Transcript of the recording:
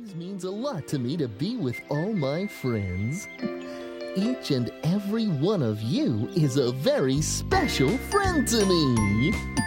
always means a lot to me to be with all my friends. Each and every one of you is a very special friend to me.